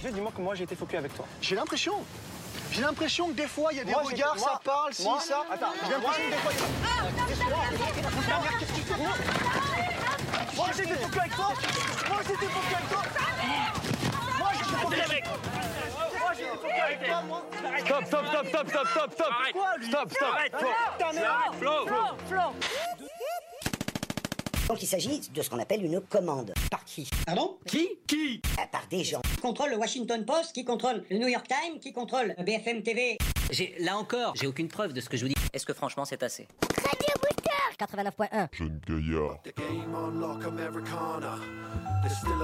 Juste dis-moi que moi j'ai été focus avec toi. J'ai l'impression que des fois, il y a des regards, ça parle, ça. Attends, J'ai l'impression que des fois, il y a... Moi j'ai été focus avec toi. Moi j'ai été focus avec toi. Moi j'ai été focus avec toi. Moi j'ai été focus avec toi, moi. Stop. Arrête, Flo. Donc il s'agit de ce qu'on appelle une commande. Par qui? Pardon? Qui? Par des gens. Qui contrôle le Washington Post, qui contrôle le New York Times, qui contrôle BFM TV. Là encore, j'ai aucune preuve de ce que je vous dis. Est-ce que franchement c'est assez? Radio Booster 89.1. Jeune gaillard. The game on lock Americana. There's still